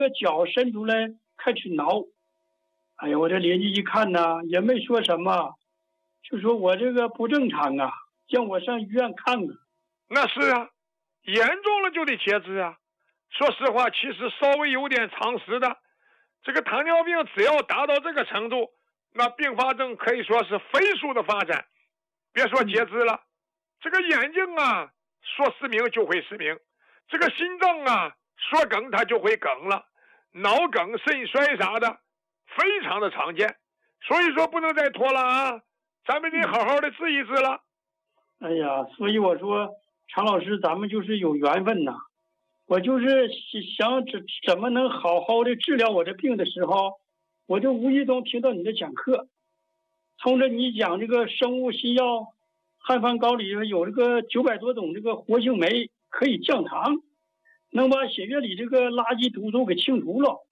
这脚伸出来开始挠。哎呀，我这邻居一看呢，也没说什么，就说我这个不正常啊，叫我上医院看看。 那是啊，严重了就得截肢啊。说实话，其实稍微有点常识的，这个糖尿病只要达到这个程度，那并发症可以说是飞速的发展。别说截肢了，这个眼睛啊，说失明就会失明，这个心脏啊，说梗它就会梗了，脑梗、肾衰啥的，非常的常见。所以说不能再拖了啊，咱们得好好的治一治了。 哎呀，所以我说常老师，咱们就是有缘分呐。我就是想怎么能好好的治疗我这病的时候，我就无意中听到你的讲课，从着你讲这个生物新药汉方膏里有这个900多种这个活性酶可以降糖，能把血液里这个垃圾毒素给清除了。